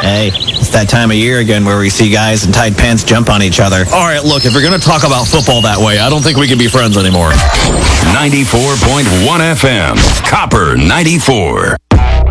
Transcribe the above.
Hey, it's that time of year again where we see guys in tight pants jump on each other. All right, look, if you're going to talk about football that way, I don't think we can be friends anymore. 94.1 FM, Copper 94.